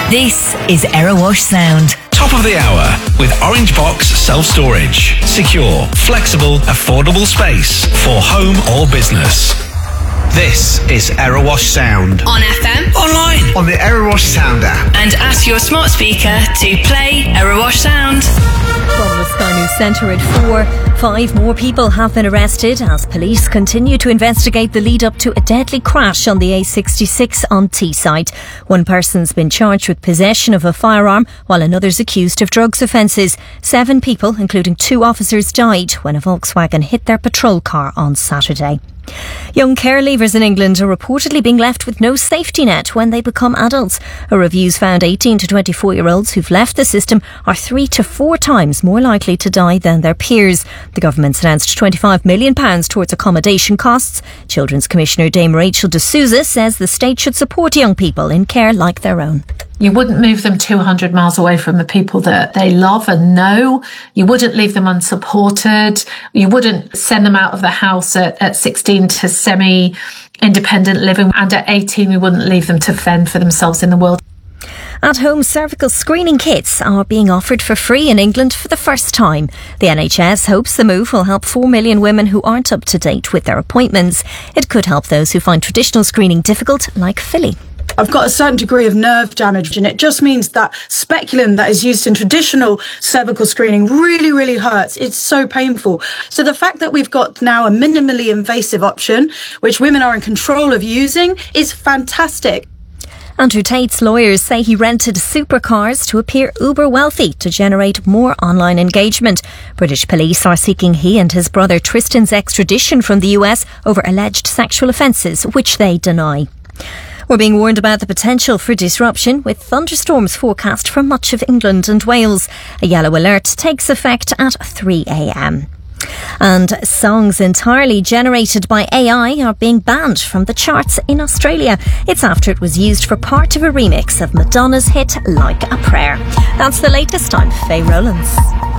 This is Erewash Sound. Top of the hour with Orange Box Self-Storage. Secure, flexible, affordable space for home or business. This is Erewash Sound. On FM. Online. On the Erewash Sound app. And ask your smart speaker to play Erewash Sound. From the Sky News Centre at 4, 5 more people have been arrested as police continue to investigate the lead up to a deadly crash on the A66 on Teesside. One person's been charged with possession of a firearm while another's accused of drugs offences. 7 people, including 2 officers, died when a Volkswagen hit their patrol car on Saturday. Young care leavers in England are reportedly being left with no safety net when they become adults. A review's found 18 to 24-year-olds who've left the system are 3 to 4 times more likely to die than their peers. The government's announced £25 million towards accommodation costs. Children's Commissioner Dame Rachel de Souza says the state should support young people in care like their own. You wouldn't move them 200 miles away from the people that they love and know. You wouldn't leave them unsupported. You wouldn't send them out of the house at 16 to semi-independent living. And at 18, we wouldn't leave them to fend for themselves in the world. At-home cervical screening kits are being offered for free in England for the first time. The NHS hopes the move will help 4 million women who aren't up to date with their appointments. It could help those who find traditional screening difficult, like Philly. I've got a certain degree of nerve damage, and it just means that speculum that is used in traditional cervical screening really, really hurts. It's so painful. So the fact that we've got now a minimally invasive option, which women are in control of using, is fantastic. Andrew Tate's lawyers say he rented supercars to appear uber wealthy to generate more online engagement. British police are seeking he and his brother Tristan's extradition from the US over alleged sexual offences, which they deny. We're being warned about the potential for disruption with thunderstorms forecast for much of England and Wales. A yellow alert takes effect at 3 a.m. And songs entirely generated by AI are being banned from the charts in Australia. It's after it was used for part of a remix of Madonna's hit Like a Prayer. That's the latest. I'm Faye Rowlands.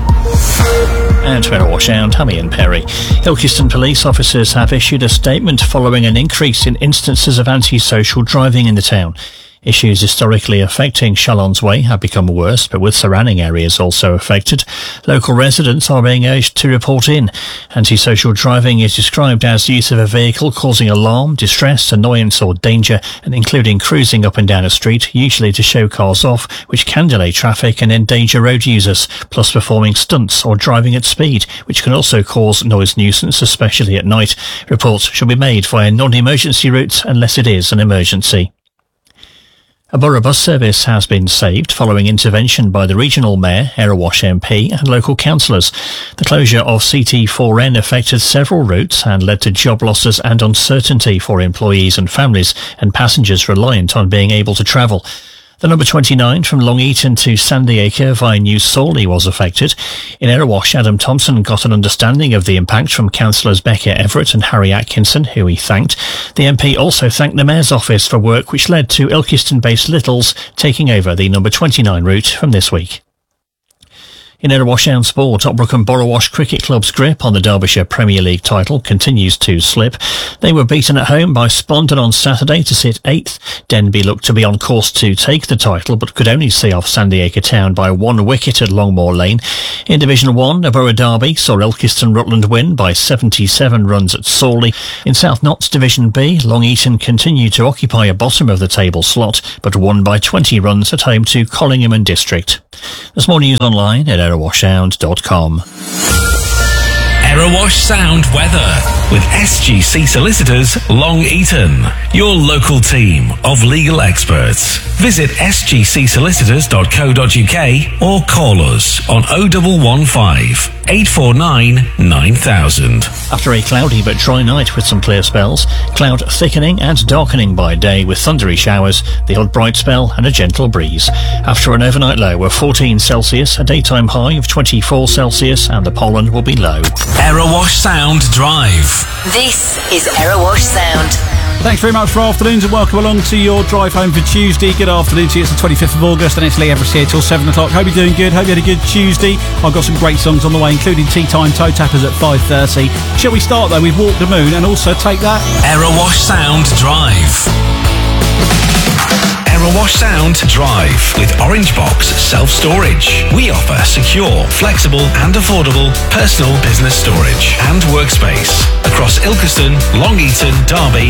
And to Erewash Sound, Hammy and Perry. Ilkeston police officers have issued a statement following an increase in instances of antisocial driving in the town. Issues historically affecting Chalons Way have become worse, but with surrounding areas also affected. Local residents are being urged to report in. Antisocial driving is described as use of a vehicle causing alarm, distress, annoyance or danger, and including cruising up and down a street, usually to show cars off, which can delay traffic and endanger road users, plus performing stunts or driving at speed, which can also cause noise nuisance, especially at night. Reports should be made via non-emergency routes unless it is an emergency. A borough bus service has been saved following intervention by the regional mayor, Erewash MP and local councillors. The closure of CT4N affected several routes and led to job losses and uncertainty for employees and families and passengers reliant on being able to travel. The number 29 from Long Eaton to Sandiacre via New Sawley was affected. In Erewash, Adam Thompson got an understanding of the impact from councillors Becca Everett and Harry Atkinson, who he thanked. The MP also thanked the Mayor's office for work which led to Ilkeston-based Littles taking over the number 29 route from this week. In Erewash Sound Sport, Tobruk and Borrowash Cricket Club's grip on the Derbyshire Premier League title continues to slip. They were beaten at home by Splendid on Saturday to sit 8th. Denby looked to be on course to take the title, but could only see off Sandiacre Town by 1 wicket at Longmore Lane. In Division 1, a Borough derby saw Ilkeston Rutland win by 77 runs at Sawley. In South Notts Division B, Long Eaton continued to occupy a bottom of the table slot, but won by 20 runs at home to Collingham and District. There's more news online at erewashsound.com. Erewash Sound weather with SGC Solicitors Long Eaton, your local team of legal experts. Visit sgcsolicitors.co.uk or call us on 0115 849 9000. After a cloudy but dry night with some clear spells, cloud thickening and darkening by day with thundery showers, the odd bright spell and a gentle breeze. After an overnight low of 14 Celsius, a daytime high of 24 Celsius and the pollen will be low. Erewash Sound Drive. This is Erewash Sound. Thanks very much for afternoons and welcome along to your drive home for Tuesday. Good afternoon to you. It's the 25th of August and it's Lee Everest here till 7 o'clock. Hope you're doing good. Hope you had a good Tuesday. I've got some great songs on the way, including Tea Time Toe Tappers at 5:30. Shall we start though with Walk the Moon and also Take That? Erewash Sound Drive. Erewash Sound Drive with Orange Box Self-Storage. We offer secure, flexible and affordable personal business storage and workspace across Ilkeston, Long Eaton, Derby